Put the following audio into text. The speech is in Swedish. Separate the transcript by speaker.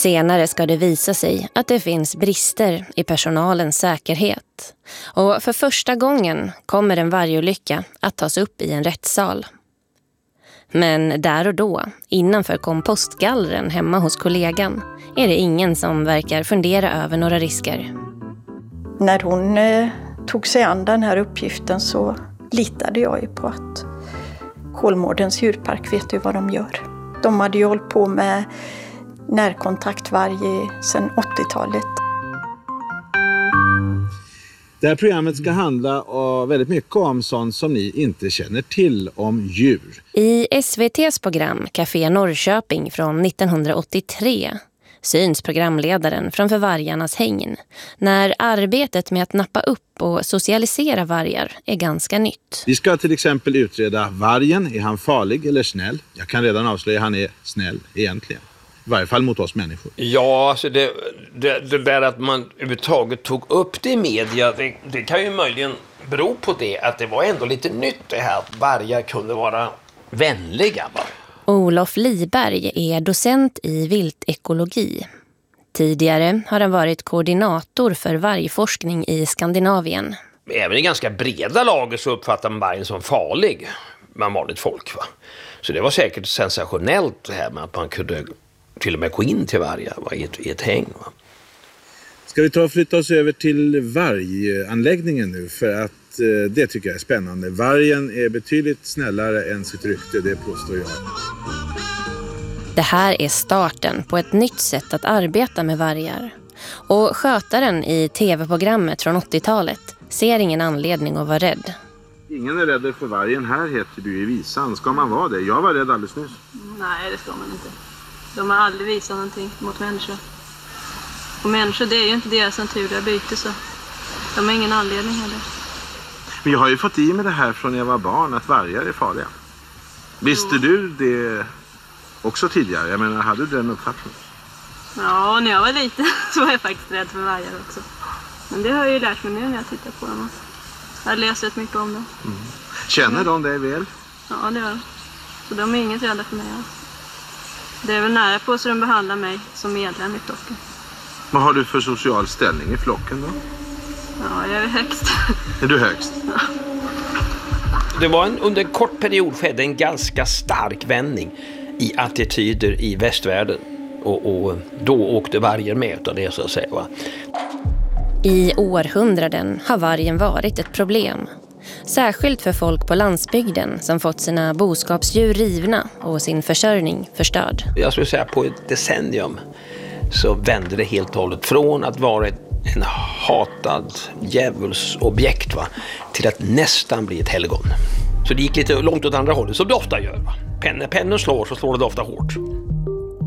Speaker 1: Senare ska det visa sig att det finns brister i personalens säkerhet. Och för första gången kommer en vargolycka att tas upp i en rättssal. Men där och då, innanför kompostgallren hemma hos kollegan, är det ingen som verkar fundera över några risker.
Speaker 2: När hon tog sig an den här uppgiften så litade jag ju på att Kolmårdens djurpark vet ju vad de gör. De hade ju hållit på med närkontaktvarg sedan 80-talet.
Speaker 3: Det här programmet ska handla väldigt mycket om sånt som ni inte känner till om djur.
Speaker 1: I SVT:s program Café Norrköping från 1983 syns programledaren framför vargarnas hägn när arbetet med att nappa upp och socialisera vargar är ganska nytt.
Speaker 3: Vi ska till exempel utreda vargen. Är han farlig eller snäll? Jag kan redan avslöja att han är snäll egentligen. I varje fall mot oss människor.
Speaker 4: Ja, alltså det där att man överhuvudtaget tog upp det i media, det kan ju möjligen bero på det att det var ändå lite nytt det här att vargar kunde vara vänliga. Va?
Speaker 1: Olof Liberg är docent i viltekologi. Tidigare har han varit koordinator för vargforskning i Skandinavien.
Speaker 4: Även i ganska breda lager så uppfattar man vargen som farlig bland vanligt folk. Va? Så det var säkert sensationellt det här med att man kunde till och med gå in till vargar i ett häng. Va?
Speaker 3: Ska vi ta och flytta oss över till varganläggningen nu för att det tycker jag är spännande. Vargen är betydligt snällare än sitt rykte, det påstår jag.
Speaker 1: Det här är starten på ett nytt sätt att arbeta med vargar. Och skötaren i tv-programmet från 80-talet ser ingen anledning att vara rädd.
Speaker 3: Ingen är rädd för vargen här, heter du i visan. Ska man vara det? Jag var rädd alldeles nyss.
Speaker 5: Nej, det ska man inte. De har aldrig visat någonting mot människor. Och människor, det är ju inte deras naturliga byte, så de har ingen anledning heller.
Speaker 3: Men jag har ju fått i mig det här från när jag var barn, att vargar är farliga. Visste du det också tidigare? Jag menar, hade du den uppfattningen?
Speaker 5: Ja, när jag var liten så var jag faktiskt rädd för vargar också. Men det har jag ju lärt mig nu när jag tittar på dem. Jag har läst rätt mycket om dem.
Speaker 3: Mm. Känner de dig väl?
Speaker 5: Ja, det gör de. Så de är inget rädda för mig alls. Det är väl nära på så de behandlar mig som medlem i flocken.
Speaker 3: Vad har du för social ställning i flocken då?
Speaker 5: Ja, jag är högst.
Speaker 3: Är du högst?
Speaker 5: Ja.
Speaker 4: Det var under en kort period skedde en ganska stark vändning i attityder i västvärlden. Och då åkte vargen med av det, så att säga. Va?
Speaker 1: I århundraden har vargen varit ett problem. Särskilt för folk på landsbygden som fått sina boskapsdjur rivna och sin försörjning förstörd.
Speaker 4: Jag skulle säga på ett decennium så vände det helt och hållet från att vara en hatad djävulsobjekt, va, till att nästan bli ett helgon. Så det gick lite långt åt andra hållet, som det ofta gör. Va? Pennen slår, så slår det ofta hårt.